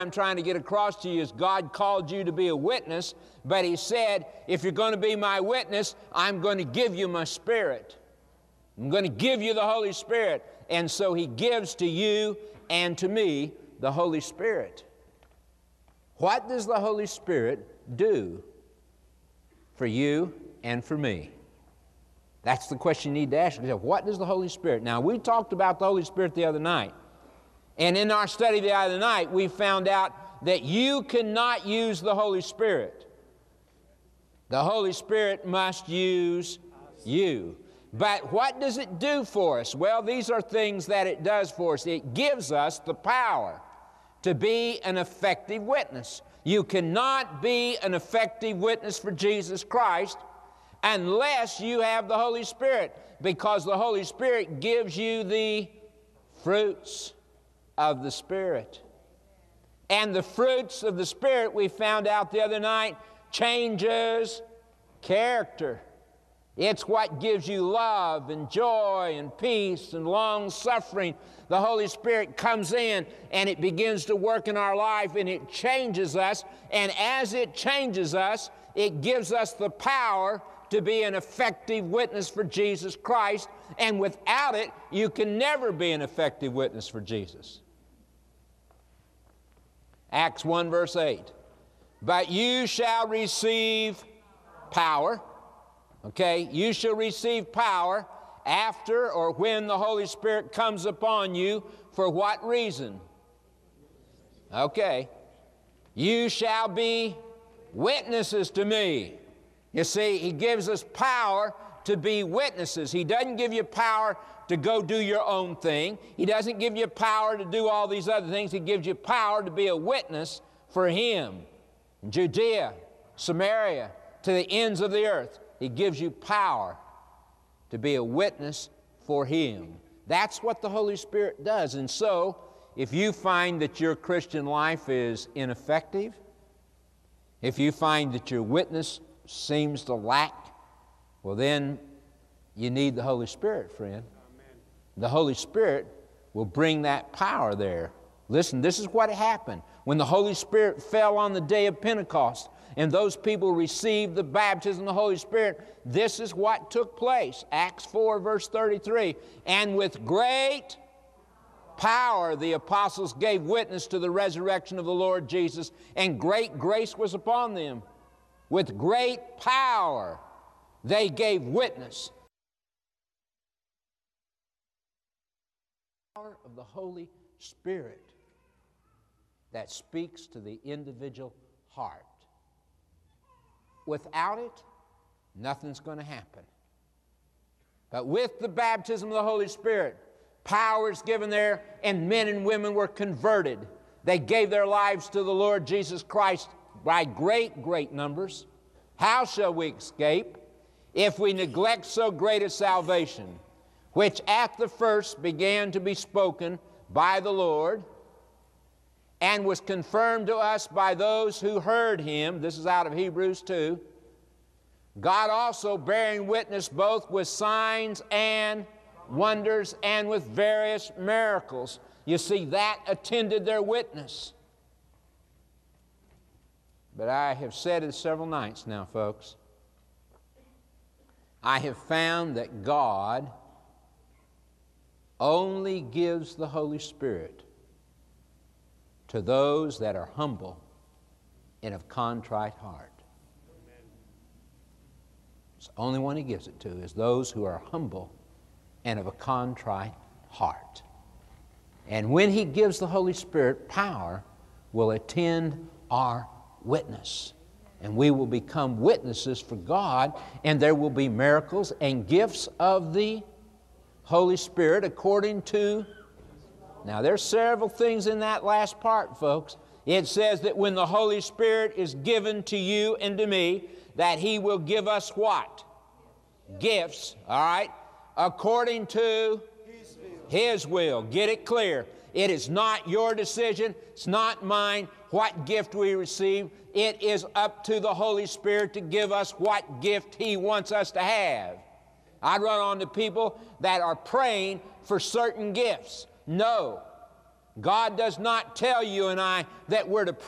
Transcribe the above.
I'm trying to get across to you is God called you to be a witness, but He said, if you're going to be my witness, I'm going to give you my Spirit. I'm going to give you the Holy Spirit. And so He gives to you and to me the Holy Spirit. What does the Holy Spirit do for you and for me? That's the question you need to ask yourself. What does the Holy Spirit? Now, we talked about the Holy Spirit the other night. And in our study the other night, we found out that you cannot use the Holy Spirit. The Holy Spirit must use you. But what does it do for us? Well, these are things that it does for us. It gives us the power to be an effective witness. You cannot be an effective witness for Jesus Christ unless you have the Holy Spirit, because the Holy Spirit gives you the fruits of the Spirit. And the fruits of the Spirit, we found out the other night, changes character. It's what gives you love and joy and peace and long-suffering. The Holy Spirit comes in and it begins to work in our life and it changes us. And as it changes us, it gives us the power to be an effective witness for Jesus Christ. And without it, you can never be an effective witness for Jesus. Acts 1 verse 8. But you shall receive power. Okay, you shall receive power after or when the Holy Spirit comes upon you. For what reason? Okay, you shall be witnesses to me. You see, He gives us power to be witnesses. He doesn't give you power to go do your own thing. He doesn't give you power to do all these other things. He gives you power to be a witness for Him. In Judea, Samaria, to the ends of the earth, He gives you power to be a witness for Him. That's what the Holy Spirit does. And so, if you find that your Christian life is ineffective, if you find that your witness seems to lack, well then you need the Holy Spirit, friend. Amen. The Holy Spirit will bring that power there. Listen, this is what happened. When the Holy Spirit fell on the day of Pentecost and those people received the baptism of the Holy Spirit, this is what took place. Acts 4 verse 33. And with great power the apostles gave witness to the resurrection of the Lord Jesus, and great grace was upon them. With great power they gave witness. The power of the Holy Spirit that speaks to the individual heart. Without it, nothing's going to happen. But with the baptism of the Holy Spirit, power is given there, and men and women were converted. They gave their lives to the Lord Jesus Christ by great, great numbers. How shall we escape if we neglect so great a salvation, which at the first began to be spoken by the Lord, and was confirmed to us by those who heard Him? This is out of Hebrews 2. God also bearing witness both with signs and wonders and with various miracles. You see, that attended their witness. But I have said it several nights now, folks. I have found that God only gives the Holy Spirit to those that are humble and of contrite heart. It's the only one He gives it to, is those who are humble and of a contrite heart. And when He gives the Holy Spirit, power will attend our witness. And we will become witnesses for God, and there will be miracles and gifts of the Holy Spirit according to... Now, there's several things in that last part, folks. It says that when the Holy Spirit is given to you and to me, that He will give us what? Gifts, all right? According to His will. Get it clear. It is not your decision. It's not mine what gift we receive. It is up to the Holy Spirit to give us what gift He wants us to have. I run on to people that are praying for certain gifts. No. God does not tell you and I that we're to